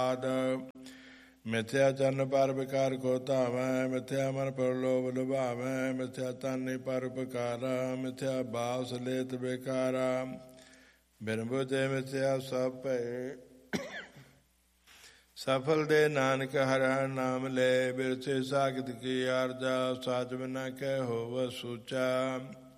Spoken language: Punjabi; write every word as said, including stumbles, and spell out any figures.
ਆਦ ਮਿਥਿਆ ਚਰਨ ਪਰ ਵਿਕਾਰ ਕੋ ਧਾਵੈ, ਮਿਥਿਆ ਮਨ ਪਰ ਲੋਭ ਲੁਭਾਵੈ, ਮਿਥਿਆ ਤਾਨੀ ਪਰ ਉਪਕਾਰਾ, ਮਿਥਿਆ ਬਾਸ ਲੇਤ ਬੇਕਾਰਾ, ਬਿਨ ਬੁਝੇ ਮਿਥਿਆ ਸਭ ਭਏ। ਸਫਲ ਦੇ ਨਾਨਕ ਹਰਿ ਨਾਮ ਲੈ, ਬਿਰਥੇ ਸਾਖਤ ਕੀ ਆਰਜਾ, ਸਾਚ ਬਿਨਾ ਕਹਿ ਹੋਵ ਸੂਚਾ।